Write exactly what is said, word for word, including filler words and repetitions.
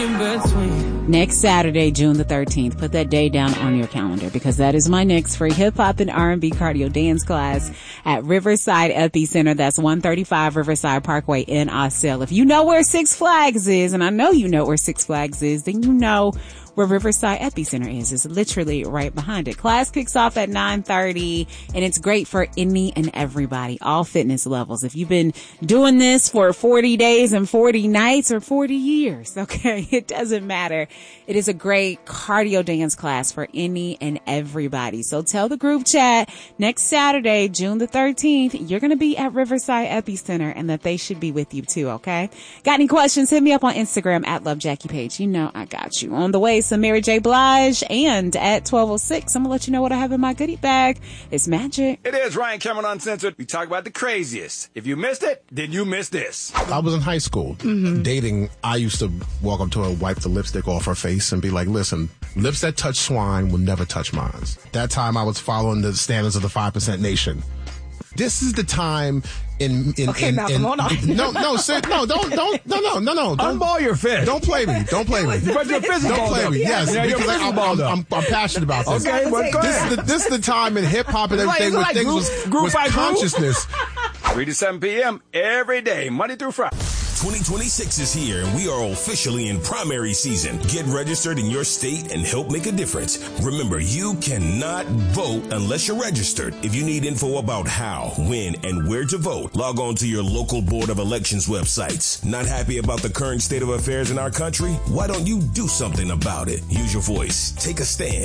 Next Saturday, June the thirteenth, put that day down on your calendar because that is my next free hip-hop and R and B cardio dance class at Riverside Epicenter. That's one thirty-five Riverside Parkway in Austell. If you know where Six Flags is, and I know you know where Six Flags is, then you know where Riverside Epicenter is. It's literally right behind it. Class kicks off at nine thirty, and it's great for any and everybody, all fitness levels. If you've been doing this for forty days and forty nights or forty years, okay, it doesn't matter. It is a great cardio dance class for any and everybody. So tell the group chat next Saturday, June the thirteenth, you're going to be at Riverside Epicenter and that they should be with you too, okay? Got any questions? Hit me up on Instagram at Love Jackie Page. You know I got you. On the way, some Mary J. Blige, and at twelve oh six, I'm going to let you know what I have in my goodie bag. It's magic. It is Ryan Cameron Uncensored. We talk about the craziest. If you missed it, then you missed this. I was in high school mm-hmm. dating. I used to walk up to her, wipe the lipstick off her face and be like, listen, lips that touch swine will never touch mine. That time I was following the standards of the five percent nation. This is the time in, in, okay, in, Malcolm, in, hold on. no, no, sir, no, don't, don't, no, no, no, no. Don't unball your fist. Don't play me. Don't play me. But you're physical. Don't play me. Yes, yeah, because I'm, I'm, I'm, I'm passionate about this. Okay, well, go this, ahead. is the, this is the time in hip hop and everything like, where like things group, was, group was by consciousness. three to seven p.m. every day, Monday through Friday. twenty twenty-six is here and we are officially in primary season. Get registered in your state and help make a difference. Remember, you cannot vote unless you're registered. If you need info about how, when, and where to vote, log on to your local Board of Elections websites. Not happy about the current state of affairs in our country? Why don't you do something about it? Use your voice. Take a stand.